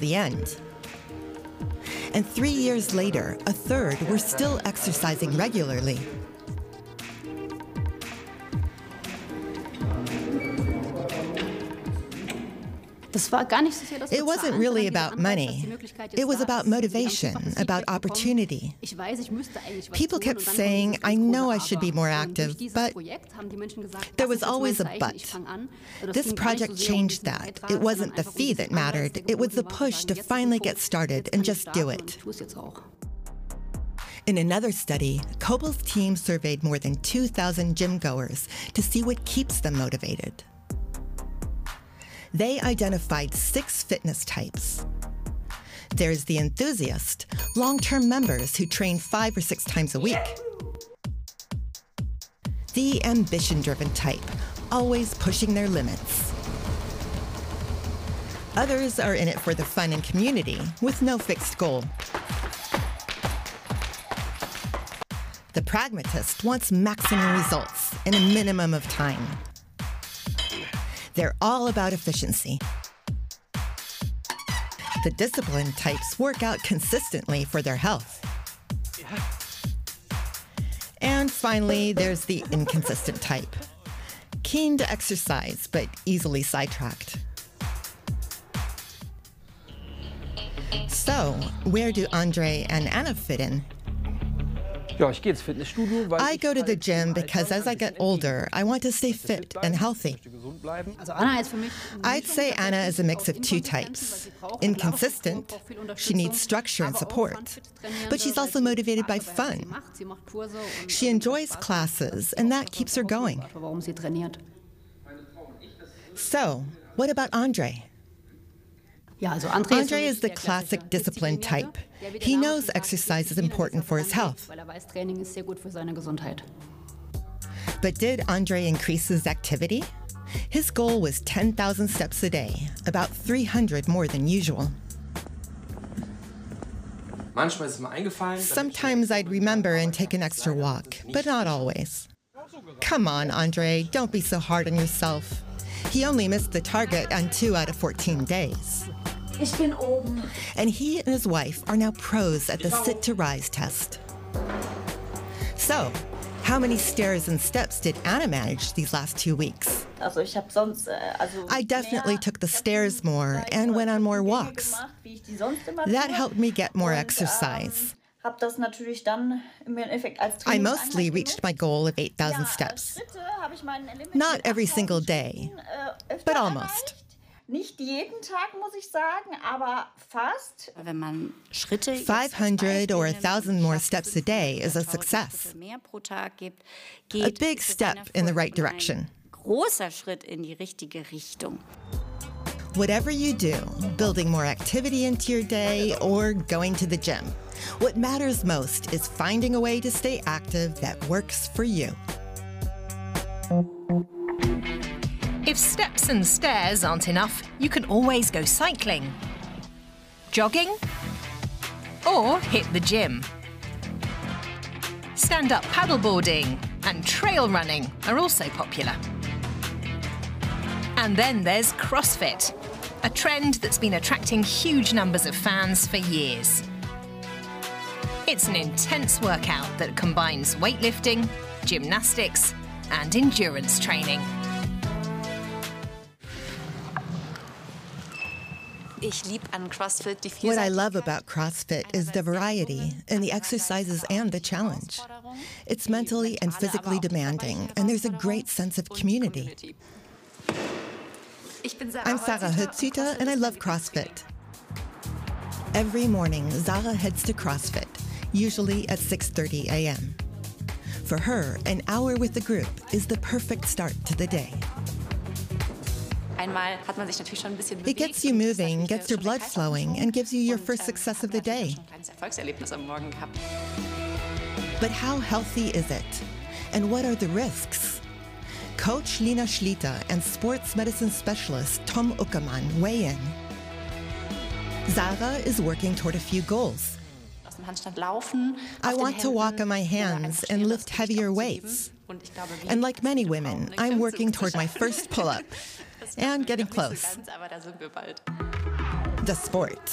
the end. And 3 years later, a third were still exercising regularly. It wasn't really about money. It was about motivation, about opportunity. People kept saying, I know I should be more active, but there was always a but. This project changed that. It wasn't the fee that mattered. It was the push to finally get started and just do it. In another study, Kobel's team surveyed more than 2,000 gym goers to see what keeps them motivated. They identified 6 fitness types. There's the enthusiast, long-term members who train 5 or 6 times a week. The ambition-driven type, always pushing their limits. Others are in it for the fun and community, with no fixed goal. The pragmatist wants maximum results in a minimum of time. They're all about efficiency. The disciplined types work out consistently for their health. And finally, there's the inconsistent type. Keen to exercise, but easily sidetracked. So, where do Andre and Anna fit in? I go to the gym because as I get older, I want to stay fit and healthy. I'd say Anna is a mix of 2 types. Inconsistent, she needs structure and support, but she's also motivated by fun. She enjoys classes, and that keeps her going. So, what about Andre? Andre is the classic disciplined type. He knows exercise is important for his health. But did Andre increase his activity? His goal was 10,000 steps a day, about 300 more than usual. Sometimes I'd remember and take an extra walk, but not always. Come on, Andre, don't be so hard on yourself. He only missed the target on 2 out of 14 days. And he and his wife are now pros at the Sit to Rise test. So, how many stairs and steps did Anna manage these last 2 weeks? I definitely took the stairs more and went on more walks. That helped me get more exercise. I mostly reached my goal of 8,000 steps. Not every single day, but almost. 500 or 1,000 more steps a day is a success. A big step in the right direction. Whatever you do, building more activity into your day or going to the gym, what matters most is finding a way to stay active that works for you. If steps and stairs aren't enough, you can always go cycling, jogging, or hit the gym. Stand-up paddleboarding and trail running are also popular. And then there's CrossFit, a trend that's been attracting huge numbers of fans for years. It's an intense workout that combines weightlifting, gymnastics, and endurance training. What I love about CrossFit is the variety in the exercises and the challenge. It's mentally and physically demanding, and there's a great sense of community. I'm Sarah Hötzüter, and I love CrossFit. Every morning, Sarah heads to CrossFit, usually at 6:30 a.m. For her, an hour with the group is the perfect start to the day. It gets you moving, gets your blood flowing, and gives you your first success of the day. But how healthy is it? And what are the risks? Coach Lina Schlitter and sports medicine specialist Tom Uckermann weigh in. Sarah is working toward a few goals. I want to walk on my hands and lift heavier weights. And like many women, I'm working toward my first pull-up and getting close. The sport.